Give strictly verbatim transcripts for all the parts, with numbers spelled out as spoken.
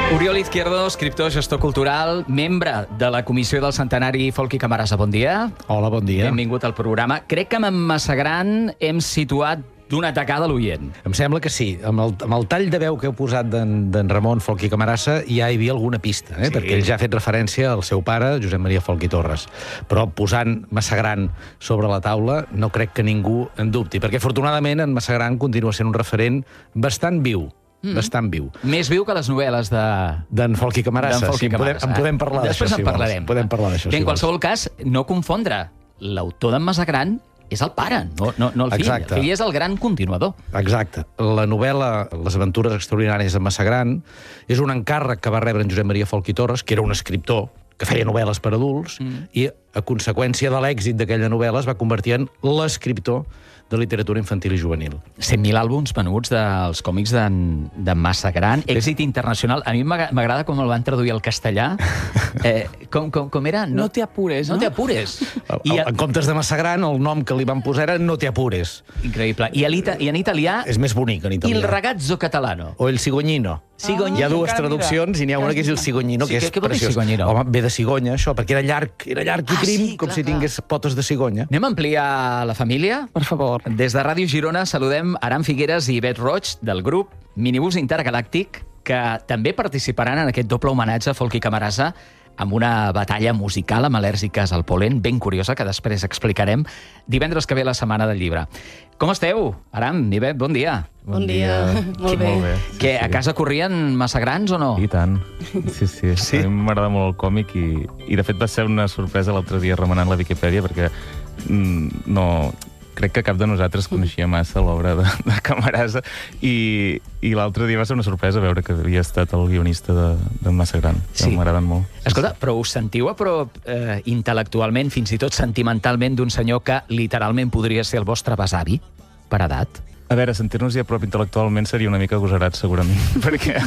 Oriol Izquierdo, escriptor, gestor cultural, membre de la Comissió del Centenari Folchi Camarasa. Bon dia. Hola, bon dia. Benvingut al programa. Crec que amb Massagran hem situat d'una tacada l'oient. Em sembla que sí. Amb el, amb el tall de veu que heu posat d'en Ramon Folchi Camarasa ja hi havia alguna pista, eh? Sí. Perquè ell ja ha fet referència al seu pare, Josep Maria Folchi Torres. Però posant Massagran sobre la taula no crec que ningú en dubti, perquè afortunadament en Massagran continua sent un referent bastant viu. Mm. bastant viu. Més viu que les novel·les de... D'en Folchi Camarasa. Folchi Sí, en podem, Camarasa. en podem parlar d'això, Després si en vols. parlarem. Podem parlar d'això, Bé, si en qualsevol vols. cas, no confondre l'autor d'en Massagran és el pare, no, no, no el fill. Exacte. El fill és el gran continuador. Exacte. La novel·la Les aventures extraordinàries de Massagran és un encàrrec que va rebre en Josep Maria Folchi Torres, que era un escriptor que feia novel·les per adults, mm. i a conseqüència de l'èxit d'aquella novel·la es va convertir en l'escriptor de literatura infantil i juvenil. cent mil àlbums venuts dels còmics d'en de Massagran, èxit internacional. A mi m'agrada com el van traduir al castellà. Eh, com, com, com era? No te apures, no? No te apures. I a... En comptes de Massagran, el nom que li van posar era No te apures. Increïble. I, ita i en italià... És més bonic, en italià. Il ragazzo catalano. O El cigognino. Cigognino. Hi ha dues encara traduccions i n'hi ha una que és El cigognino, Sí, que és què- què vol dir preciós. cigognino? Home, ve de cigonya, això, perquè era llarg, era llarg i Ah, prim, sí, com clar, si clar. tingués potes de cigonya. Anem a ampliar la família? Per favor. Des de Ràdio Girona saludem Aram Figueres i Bet Roig, del grup Minibús Intergalàctic, que també participaran en aquest doble homenatge a Folchi Camarasa amb una batalla musical amb al·lèrgiques al polen, ben curiosa, que després explicarem divendres que ve la Setmana del Llibre. Com esteu? Aram, i Bet, bon dia. Bon dia. Molt bé. Molt bé. Que a casa corrien Massagrans o no? I tant. Sí, sí. Sí? A mi m'agrada molt el còmic i, i de fet va ser una sorpresa l'altre dia remenant la Viquipèdia perquè mm, no... crec que cap de nosaltres coneixia massa l'obra de, de Camarasa i, i l'altre dia va ser una sorpresa veure que havia estat el guionista de, de Massagran, que Sí. m'agraden molt. Escolta, però us sentiu a prop eh, intel·lectualment, fins i tot sentimentalment, d'un senyor que literalment podria ser el vostre besavi, per edat? A veure, sentir-nos-hi a prop intel·lectualment seria una mica agosarat, segurament, perquè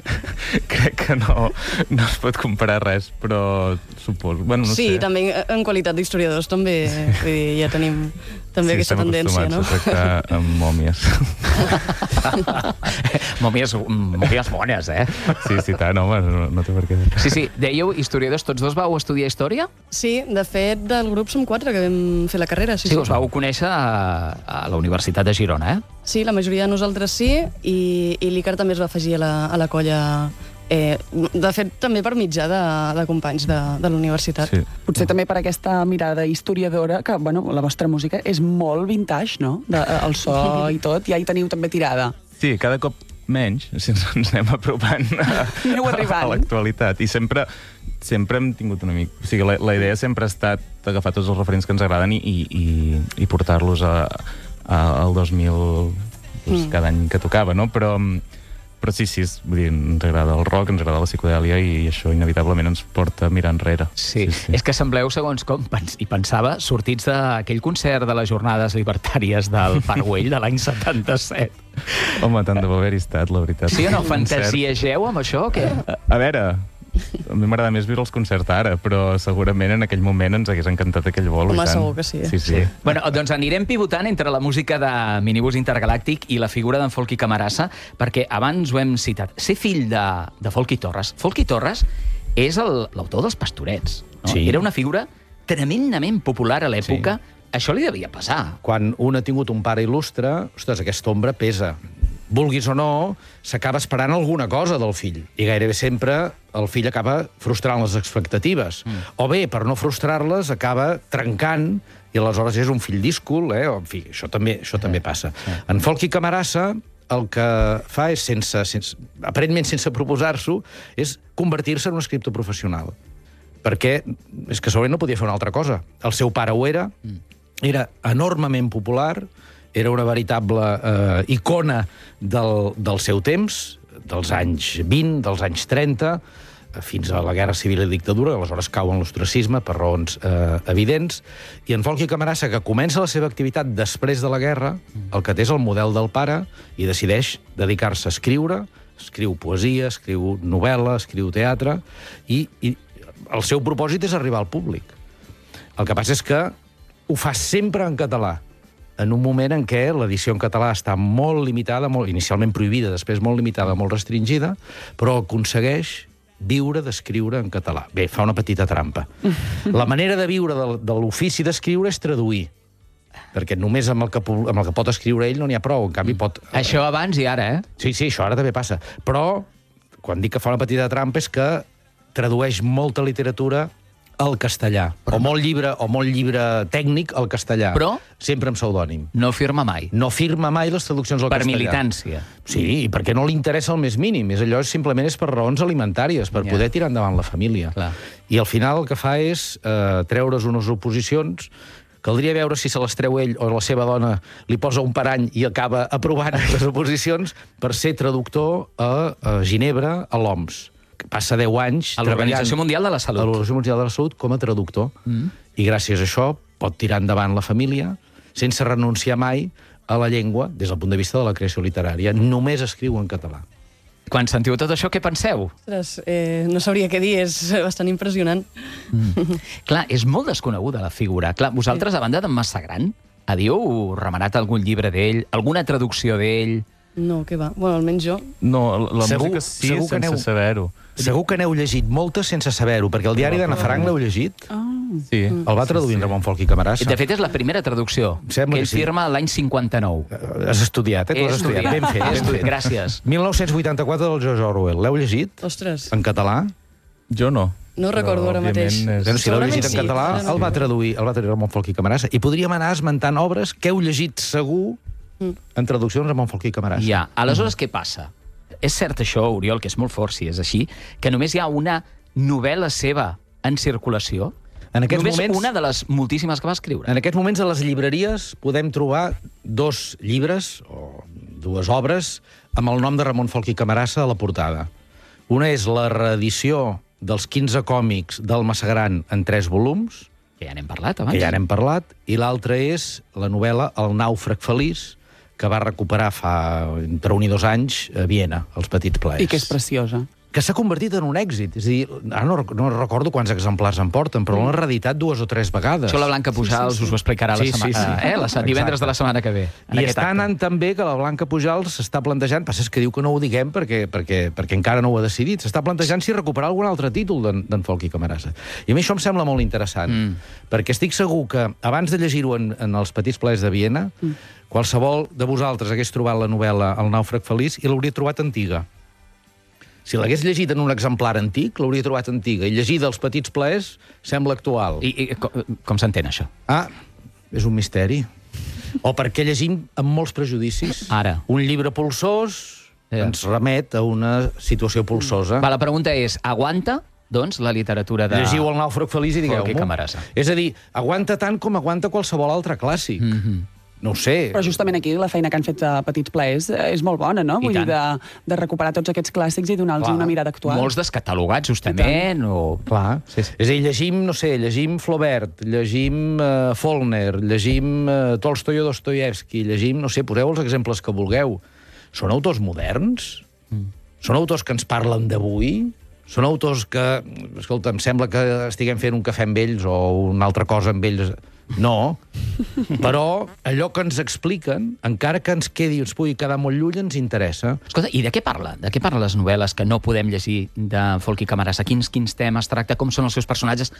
crec que no, no es pot comparar res, però suposo... Bueno, no Sí, sé. també en qualitat d'historiadors també, vull dir, ja tenim també Sí, aquesta estem tendència, no? acostumats a tractar amb mòmies. Mòmies, mòmies bones, eh? Sí, sí, tant, home, no, no té per què. Sí, sí. Dèieu, historiadors, tots dos vau estudiar història? Sí, de fet, del grup som quatre que vam fer la carrera. Sí, Sí, sí. us vau conèixer a, a la Universitat de Girona, eh? Sí, la majoria de nosaltres sí, i, i l'Icar també es va afegir a la, a la colla, eh, de fet, també per mitjà de, de companys de, de la universitat. Sí. Potser també per aquesta mirada historiadora, que, bueno, la vostra música és molt vintage, no? De, el so i tot, ja hi teniu també tirada. Sí, cada cop menys, si ens, ens anem apropant a, Aneu arribant. a l'actualitat. I sempre sempre hem tingut una mica... O sigui, la, la idea sempre ha estat agafar tots els referents que ens agraden i, i, i, i portar-los a, a, al dos mil doncs, Mm. cada any que tocava, no? Però, però sí, sí, és, vull dir, ens agrada el rock, ens agrada la psicodèlia i això inevitablement ens porta a mirar enrere. Sí, sí, sí. És que sembleu, segons com pens i pensava, sortits d'aquell concert de les Jornades Libertàries del Parc Güell de l'any setanta-set. Home, tant de bo haver-hi estat, la veritat. Sí o no? Un concert. Fantasiegeu amb això o què? A, a veure, a mi m'agrada més viure els concerts ara, però segurament en aquell moment ens hagués encantat aquell vol. Home, i tant. segur que sí. Sí, sí. sí. Bueno, doncs anirem pivotant entre la música de Minibús Intergalàctic i la figura d'en Folchi Camarasa, perquè abans ho hem citat. Ser fill de, de Folchi Torres. Folchi Torres és el- l'autor dels Pastorets. No? Sí. Era una figura tremendament popular a l'època. Sí. Això li devia passar. Quan un ha tingut un pare il·lustre, ostres, aquesta ombra pesa. Vulguis o no, s'acaba esperant alguna cosa del fill. I gairebé sempre el fill acaba frustrant les expectatives. Mm. O bé, per no frustrar-les, acaba trencant i aleshores és un fill díscol, eh? O, en fi, això també, això també passa. En Folchi Camarasa el que fa és, sense, sense, aparentment sense proposar-s'ho, és convertir-se en un escriptor professional. Perquè és que segurament no podia fer una altra cosa. El seu pare ho era, era enormement popular, era una veritable eh, icona del, del seu temps, dels anys vint, dels anys trenta, fins a la Guerra Civil i Dictadura, aleshores cau en l'ostracisme per raons eh, evidents, i en Folchi Camarasa, que comença la seva activitat després de la guerra, el que té és el model del pare i decideix dedicar-se a escriure, escriu poesia, escriu novel·la, escriu teatre, i, i el seu propòsit és arribar al públic. El que passa és que ho fa sempre en català. en un moment en què l'edició en català està molt limitada, molt, inicialment prohibida, després molt limitada, molt restringida, però aconsegueix viure d'escriure en català. Bé, fa una petita trampa. La manera de viure de, de l'ofici d'escriure és traduir, perquè només amb el, que, amb el que pot escriure ell no n'hi ha prou, en canvi pot... Això abans i ara, eh? Sí, sí, això ara també passa. Però, quan dic que fa una petita trampa, és que tradueix molta literatura al castellà. Però o molt llibre, o molt llibre tècnic al castellà. Però? Sempre amb pseudònim. No firma mai. No firma mai les traduccions al Per castellà. militància. Sí, i perquè no li interessa el més mínim. És allò simplement és per raons alimentàries, per Ja. poder tirar endavant la família. Clar. I al final el que fa és eh, treure's unes oposicions. Caldria veure si se les treu ell o la seva dona li posa un parany i acaba aprovant les oposicions per ser traductor a, a Ginebra, a l'O M S. Que passa deu anys A l'Organització treballant Mundial de la Salut. a l'Organització Mundial de la Salut com a traductor. Mm. I gràcies a això pot tirar endavant la família sense renunciar mai a la llengua des del punt de vista de la creació literària. Només escriu en català. Quan sentiu tot això, què penseu? Ostres, eh, no sabria què dir, és bastant impressionant. Mm. Clar, és molt desconeguda la figura. Clar, vosaltres, a banda d'en Massagran, havíeu remenat algun llibre d'ell, alguna traducció d'ell? No, què va? Bueno, almenys jo. No, la Segur- música sí, segur que sense aneu- saber-ho. Segur que n'heu llegit moltes sense saber-ho, perquè el diari d'Anna Frank l'heu llegit? Sí. El va traduir en Ramon Folch i Camarasa. De fet, és la primera traducció, Sembla que ell que sí. firma l'any cinquanta-nou. Has estudiat, eh? Tu has estudiat. Ben fet, he ben estudiat. fet. Gràcies. mil nou-cents vuitanta-quatre del George Orwell. L'heu llegit? Ostres, En català? Jo no. no ho recordo ara òbviament, mateix. és- Bueno, si l'heu Segurament llegit en sí, català, ara no. el va traduir, el va traduir Ramon Folch i Camarasa. I podríem anar esmentant obres que heu llegit segur en traduccions Ramon Folch i Camarasa. Ja, aleshores, què passa? És cert això, Oriol, que és molt fort, si és així, que només hi ha una novel·la seva en circulació? En aquests només moments- una de les moltíssimes que va escriure. En aquests moments a les llibreries podem trobar dos llibres, o dues obres, amb el nom de Ramon Folch i Camarasa a la portada. Una és la reedició dels quinze còmics del Massagran en tres volums, Que ja n'hem parlat abans. que ja n'hem parlat, i l'altra és la novel·la El nàufrag feliç, que va recuperar fa entre un i dos anys a Viena, als Petits Plaers. I que és preciosa. Que s'ha convertit en un èxit. És a dir, ara no, rec- no recordo quants exemplars en porten, però l'han reeditat dues o tres vegades. Això la Blanca Pujals us ho explicarà la Sí, sí, setmana, sí. eh? la se- divendres de la setmana que ve. en I aquest està acte. anant també que la Blanca Pujals s'està plantejant, passa és que diu que no ho diguem perquè, perquè, perquè encara no ho ha decidit, s'està plantejant si recuperar algun altre títol d'en d'en Folch i Camarasa. I a mi això em sembla molt interessant, mm. perquè estic segur que abans de llegir-ho en, en els Petits Plaers de Viena, mm. qualsevol de vosaltres hagués trobat la novel·la El nàufrag feliç i l'hauria trobat antiga. Si l'hagués llegit en un exemplar antic, l'hauria trobat antiga. I llegida als Petits Plaers sembla actual. I, i com, com s'entén, això? Ah, és un misteri. O perquè llegim amb molts prejudicis. Ara. Un llibre polsós Ja. ens remet a una situació polsosa. Va, la pregunta és, aguanta, doncs, la literatura de... Llegiu El nàufrag feliç i Folch i digueu-m'ho. Camarasa. És a dir, aguanta tant com aguanta qualsevol altre clàssic. Mm -hmm. No ho sé. Però justament aquí la feina que han fet a Petits Plaers eh, és molt bona, no? I Vull dir, tant. de, de recuperar tots aquests clàssics i donar-los Clar. una mirada actual. Molts descatalogats, justament, o... Clar. Sí, sí. És a dir, llegim, no sé, llegim Flaubert, llegim uh, Faulkner, llegim uh, Tolstoi o Dostoievski, llegim, no sé, poseu els exemples que vulgueu. Són autors moderns? Mm. Són autors que ens parlen d'avui? Són autors que, escolta, em sembla que estiguem fent un cafè amb ells o una altra cosa amb ells. No, però allò que ens expliquen, encara que ens quedi, ens pugui quedar molt lluny, ens interessa. Escolta, i de què parla? De què parlen les novel·les que no podem llegir de Folch i Camarasa? Quins, quins temes tracta? Com són els seus personatges?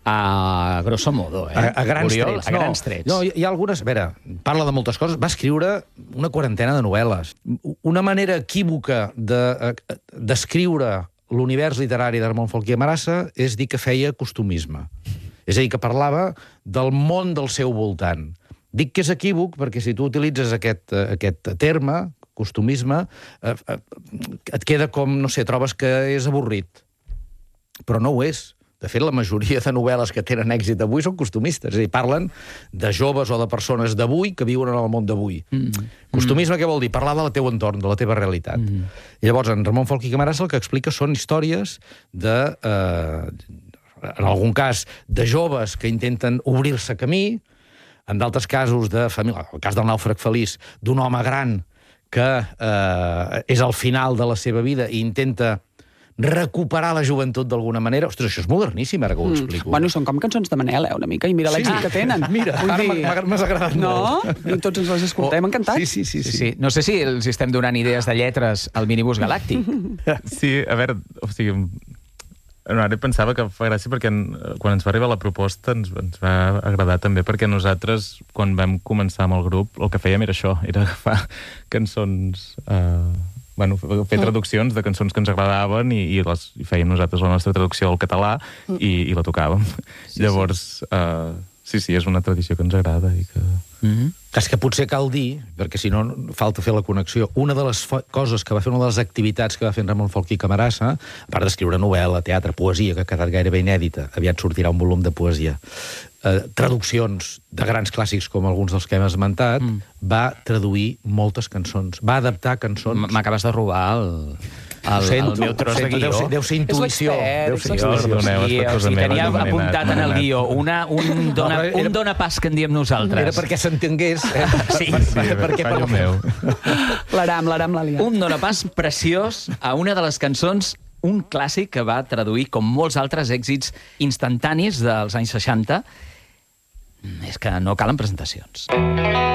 A grosso modo, eh? A, a grans Oriol, trets. A grans trets. No, hi, hi ha algunes... A veure, parla de moltes coses. Va escriure una quarantena de novel·les. Una manera equívoca de, eh, d'escriure l'univers literari de Ramon Folch i Camarasa és dir que feia costumisme. És a dir, que parlava del món del seu voltant. Dic que és equívoc perquè si tu utilitzes aquest, eh, aquest terme, costumisme, eh, eh, et queda com, no sé, trobes que és avorrit. Però no ho és. De fet, la majoria de novel·les que tenen èxit avui són costumistes. És a dir, parlen de joves o de persones d'avui que viuen en el món d'avui. Mm. Costumisme, què vol dir? Parlar del teu entorn, de la teva realitat. Mm. I llavors, en Ramon Folch i Camarasa el que explica són històries de... Eh, en algun cas, de joves que intenten obrir-se camí, en d'altres casos de família, el cas del nàufrag feliç, d'un home gran que eh, és al final de la seva vida i intenta recuperar la joventut d'alguna manera. Ostres, això és moderníssim, ara que ho explico. Mm. Bueno, són com cançons de Manel, eh, una mica, i mira Sí. l'èxit que tenen. Mira, Vull ara dir- m'ha- m'ha agradat No? molt. I tots ens les escoltem, encantats. Sí, sí, sí. Sí, sí. sí. No sé si els estem donant idees de lletres al minibús galàctic. Sí, a veure, o sigui, ara pensava que fa gràcia perquè en, quan ens va arribar la proposta ens, ens va agradar també perquè nosaltres, quan vam començar amb el grup, el que fèiem era això, era agafar cançons... Eh, bueno, fer traduccions de cançons que ens agradaven i, i les i fèiem nosaltres la nostra traducció al català i, i la tocàvem. Sí, Llavors, sí. Uh, sí, sí, és una tradició que ens agrada i que... Mm-hmm. És que potser cal dir, perquè si no falta fer la connexió, una de les coses que va fer, una de les activitats que va fer en Ramon Folch i Camarasa, a part d'escriure novel·la, teatre, poesia, que ha quedat gairebé inèdita, aviat sortirà un volum de poesia, eh, traduccions de grans clàssics com alguns dels que hem esmentat, mm. va traduir moltes cançons, va adaptar cançons... M'acabes de robar el... El, sento, el meu tros de sento, guió. Deu ser, deu ser intuïció. l'expert, Deu és ser l'expert. intuïció. Perdoneu, I, és o cosa sigui, meva, tenia no me n'he apuntat anat, en el me n'he guió una, un, dona, No, era- un dona pas que en diem nosaltres. Era perquè s'entengués. Eh? Sí, Sí, perquè fallo meu. L'aram, l'aram l'ha liat. un dona pas preciós a una de les cançons, un clàssic que va traduir, com molts altres èxits instantanis dels anys seixanta. És que no calen presentacions.